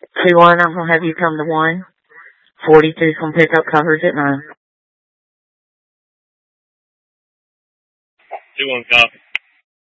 2-1, I'm going to have you come to 1. 42's going to pick up coverage at 9. 2-1 copy.